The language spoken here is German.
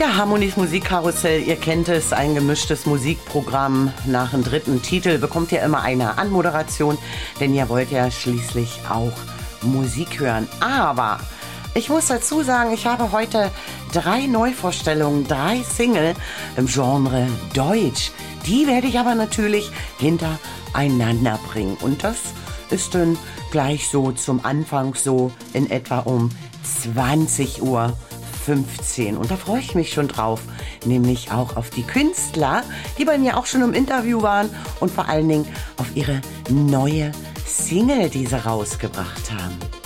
Ja, Harmonies Musikkarussell, ihr kennt es, ein gemischtes Musikprogramm. Nach dem dritten Titel bekommt ihr immer eine Anmoderation, denn ihr wollt ja schließlich auch Musik hören. Aber ich muss dazu sagen, ich habe heute 3 Neuvorstellungen, 3 Single im Genre Deutsch. Die werde ich aber natürlich hintereinander bringen. Und das ist dann gleich so zum Anfang so in etwa um 20:15 Uhr. Und da freue ich mich schon drauf, nämlich auch auf die Künstler, die bei mir auch schon im Interview waren und vor allen Dingen auf ihre neue Single, die sie rausgebracht haben.